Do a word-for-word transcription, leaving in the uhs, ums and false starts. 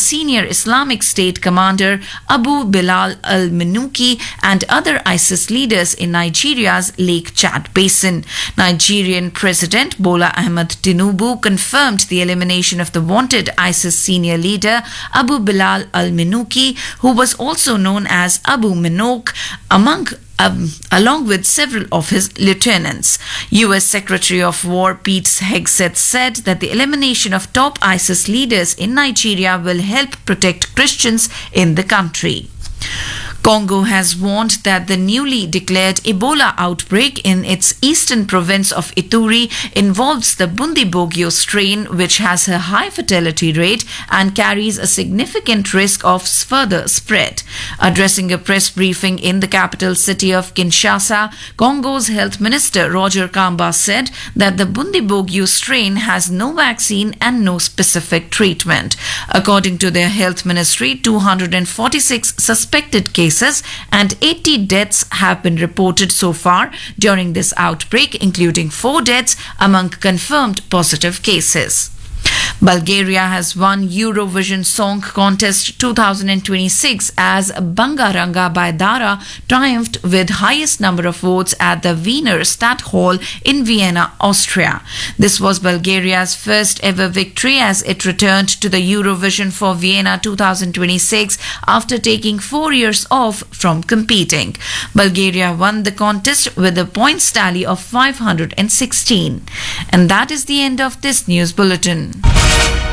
senior Islamic State commander Abu Bilal al-Minuki and other ISIS leaders in Nigeria's Lake Chad Basin. Nigerian President Bola Ahmed Tinubu confirmed the elimination of the wanted ISIS senior leader Abu Bilal al-Minuki, who was also known as Abu Minok, among Um, along with several of his lieutenants. U S Secretary of War Pete Hegseth said that the elimination of top ISIS leaders in Nigeria will help protect Christians in the country. Congo has warned that the newly declared Ebola outbreak in its eastern province of Ituri involves the Bundibugyo strain, which has a high fatality rate and carries a significant risk of further spread. Addressing a press briefing in the capital city of Kinshasa, Congo's health minister Roger Kamba said that the Bundibugyo strain has no vaccine and no specific treatment. According to their health ministry, two hundred forty-six suspected cases and eighty deaths have been reported so far during this outbreak, including four deaths among confirmed positive cases. Bulgaria has won Eurovision Song Contest twenty twenty-six as Bangaranga by Dara triumphed with highest number of votes at the Wiener Stadthalle in Vienna, Austria. This was Bulgaria's first ever victory as it returned to the Eurovision for Vienna twenty twenty-six after taking four years off from competing. Bulgaria won the contest with a points tally of five hundred sixteen. And that is the end of this news bulletin.